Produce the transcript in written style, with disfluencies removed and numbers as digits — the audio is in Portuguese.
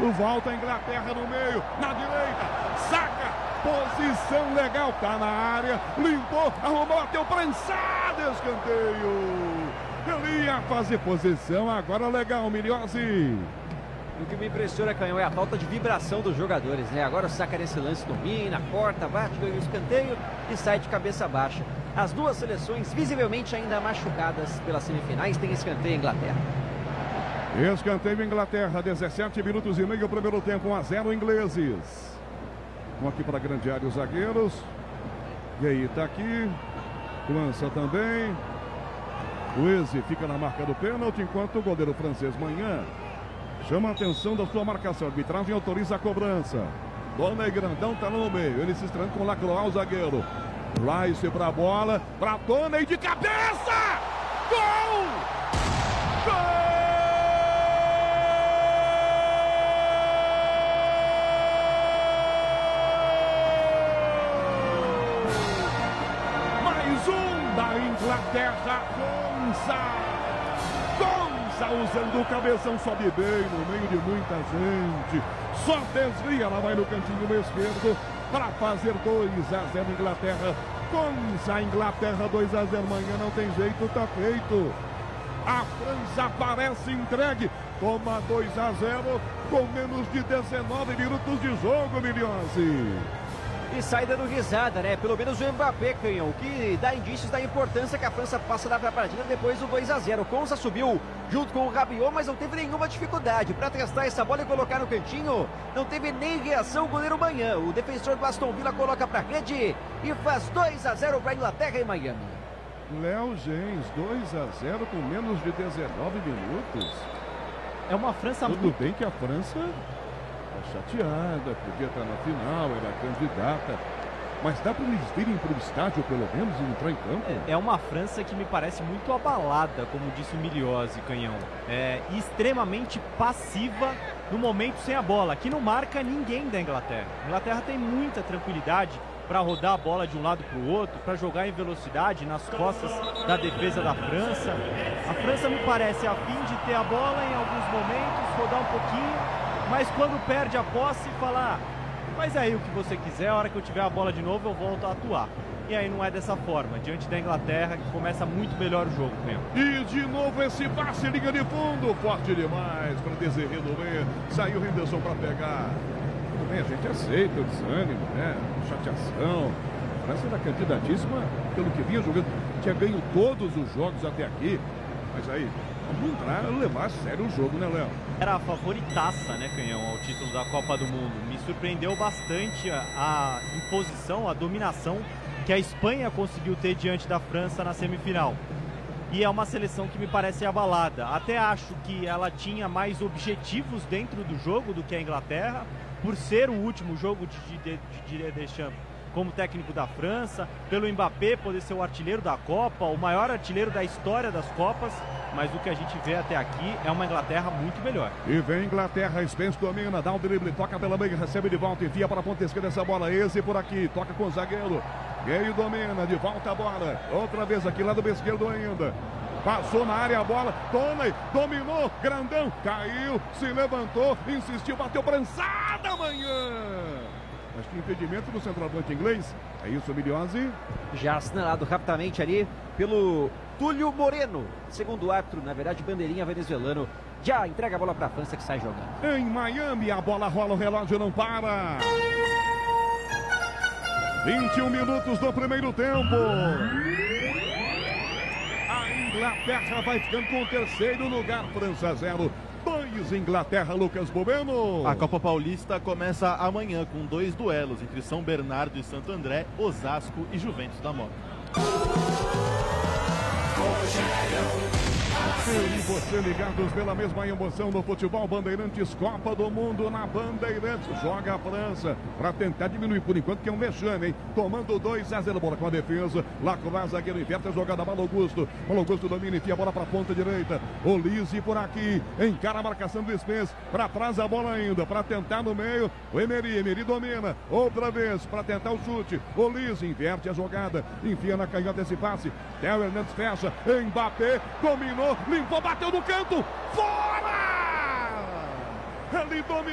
Volta a Inglaterra no meio, na direita, saca, posição legal, tá na área, limpou, arrumou, bateu, prensado, escanteio. Ele ia fazer posição, agora legal, Miliozzi. O que me impressiona, Canhão, é a falta de vibração dos jogadores, né? Agora o Saka nesse lance domina, corta, bate, ganha o escanteio e sai de cabeça baixa. As duas seleções visivelmente ainda machucadas pelas semifinais. Tem escanteio Inglaterra. Escanteio Inglaterra, 17 minutos e meio, primeiro tempo, 1-0 ingleses. Vamos aqui para a grande área os zagueiros. E aí tá aqui, lança também. O Eze fica na marca do pênalti, enquanto o goleiro francês Manhã chama a atenção da sua marcação. A arbitragem autoriza a cobrança. Dona e Grandão tá no meio. Ele se estranha com o Lacroix, o zagueiro. Rice pra bola, pra Dona e de cabeça! Gol! Gol! Mais um da Inglaterra, Gonça usando o cabeção, sobe bem no meio de muita gente, só desvia, ela vai no cantinho esquerdo para fazer 2-0 Inglaterra. Gonça, Inglaterra 2-0, Manhã não tem jeito, tá feito. A França parece entregue, toma 2-0 com menos de 19 minutos de jogo, Miliozzi. E sai dando risada, né? Pelo menos o Mbappé, Canhão, o que dá indícios da importância que a França passa da partida depois do 2-0. O Konsa subiu junto com o Rabiot, mas não teve nenhuma dificuldade para testar essa bola e colocar no cantinho. Não teve nem reação o goleiro Manhã. O defensor do Aston Villa coloca para rede e faz 2-0 para a Inglaterra em Miami. Léo Gens, 2-0 com menos de 19 minutos. É uma França Tudo muito... bem que a França... chateada, podia estar na final, era candidata, mas dá para eles virem para o estádio pelo menos e entrar em campo? É uma França que me parece muito abalada, como disse o Miliozzi, Canhão, extremamente passiva no momento sem a bola, que não marca ninguém da Inglaterra. A Inglaterra tem muita tranquilidade para rodar a bola de um lado para o outro, para jogar em velocidade nas costas da defesa da França. A França me parece a fim de ter a bola em alguns momentos, rodar um pouquinho, mas quando perde a posse, fala, faz aí o que você quiser, a hora que eu tiver a bola de novo eu volto a atuar. E aí não é dessa forma, diante da Inglaterra, que começa muito melhor o jogo mesmo. E de novo esse passe, linha de fundo, forte demais para Desirê no meio, saiu o Henderson para pegar. Tudo bem, a gente aceita o desânimo, né, chateação. A França era candidatíssima pelo que vinha jogando, tinha ganho todos os jogos até aqui, mas aí... vamos entrar, levar a sério o jogo, né, Léo? Era a favoritaça, né, Canhão, ao título da Copa do Mundo. Me surpreendeu bastante a imposição, a dominação que a Espanha conseguiu ter diante da França na semifinal. E é uma seleção que me parece abalada. Até acho que ela tinha mais objetivos dentro do jogo do que a Inglaterra, por ser o último jogo de Deschamps como técnico da França, pelo Mbappé poder ser o artilheiro da Copa, o maior artilheiro da história das Copas, mas o que a gente vê até aqui é uma Inglaterra muito melhor. E vem Inglaterra, Spence domina, dá um drible, toca pela meia, recebe de volta, envia para a ponta esquerda essa bola, esse por aqui, toca com o zagueiro, meio domina, de volta a bola, outra vez aqui, lado esquerdo ainda. Passou na área a bola, Toney, dominou, Grandão, caiu, se levantou, insistiu, bateu prensada, Manhã. Mas que impedimento do centroavante inglês. É isso, Miliozzi? Já assinalado rapidamente ali pelo Túlio Moreno. Segundo o árbitro, na verdade, bandeirinha venezuelano. Já entrega a bola para a França que sai jogando. Em Miami, a bola rola, o relógio não para. 21 minutos do primeiro tempo. A Inglaterra vai ficando com o terceiro lugar. França 0. 2 Inglaterra, Lucas Bobeno. A Copa Paulista começa amanhã com 2 duelos entre São Bernardo e Santo André, Osasco e Juventus da Moca. Eu e você ligados pela mesma emoção no futebol. Bandeirantes, Copa do Mundo na Bandeirantes. Joga a França para tentar diminuir por enquanto, que é um vexame, hein? Tomando 2-0, bola com a defesa. Lacroix, zagueiro, inverte a jogada. Malo Augusto. Malo Augusto domina, enfia a bola para a ponta direita. Olise por aqui. Encara a marcação do Spence. Para trás a bola ainda. Para tentar no meio. O Emery domina. Outra vez para tentar o chute. Olise inverte a jogada. Enfia na canhota esse passe. Theo Hernandes fecha. Mbappé dominou. Limpou, bateu no canto, fora! Ele dominou.